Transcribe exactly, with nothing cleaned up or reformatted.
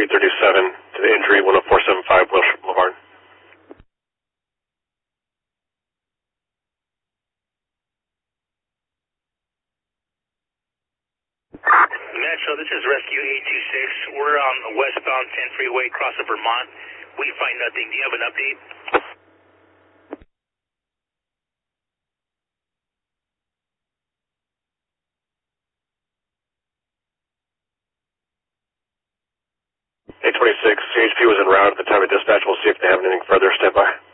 three thirty-seven to the injury one oh four seven five Wilshire Boulevard. Metro, this is Rescue eight two six. We're on the westbound ten freeway crossing Vermont. We find nothing. Do you have an update? eight twenty-six, C H P was en route at the time of dispatch. We'll see if they have anything further. Stand by.